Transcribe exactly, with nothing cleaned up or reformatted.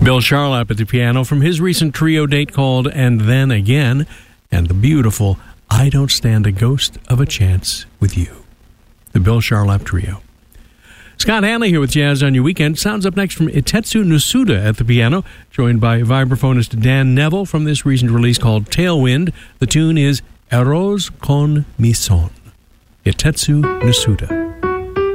Bill Charlap at the piano from his recent trio date called And Then Again, and the beautiful I Don't Stand a Ghost of a Chance with You. The Bill Charlap Trio. Scott Hanley here with Jazz on Your Weekend. Sounds up next from Itetsu Nasuda at the piano, joined by vibraphonist Dan Neville from this recent release called Tailwind. The tune is Eros con mi son. Itetsu Nasuda.